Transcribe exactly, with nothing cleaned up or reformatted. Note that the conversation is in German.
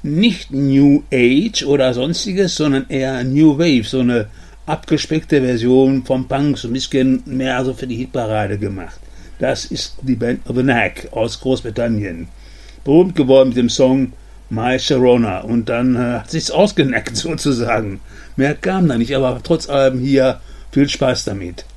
nicht New Age oder sonstiges, sondern eher New Wave, so eine abgespeckte Version vom Punk, so ein bisschen mehr so für die Hitparade gemacht. Das ist die Band The Knack aus Großbritannien. Berühmt geworden mit dem Song My Sharona, und dann äh, hat sich's ausgeneckt sozusagen. Mehr kam da nicht, aber trotz allem hier viel Spaß damit.